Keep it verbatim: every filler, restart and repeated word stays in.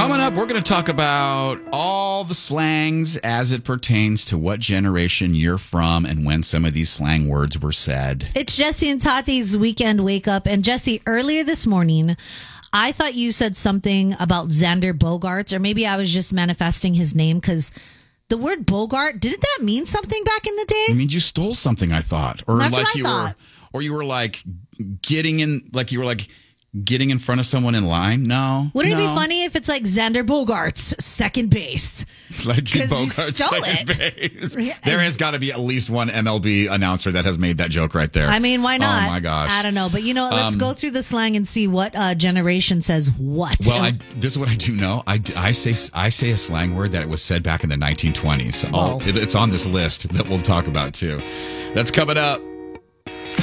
Coming up, we're going to talk about all the slangs as it pertains to what generation you're from and when some of these slang words were said. It's Jesse and Tati's Weekend Wake Up. And Jesse, earlier this morning, I thought you said something about Xander Bogaerts, or maybe I was just manifesting his name because the word Bogart, didn't that mean something back in the day? I mean, you stole something, I thought. Or That's like what I you thought. were or you were like getting in like you were like getting in front of someone in line. No. Wouldn't no. it be funny if it's like Xander Bogaerts, second base? Like 'Cause he Bogart's stole second it. base. Yeah, There has got to be at least one M L B announcer that has made that joke right there. I mean, why not? Oh my gosh. I don't know. But you know what? Let's Um, go through the slang and see what uh, generation says what. Well, I, this is what I do know. I, I say I say a slang word that was said back in the nineteen twenties. All, it, it's on this list that we'll talk about too. That's coming up.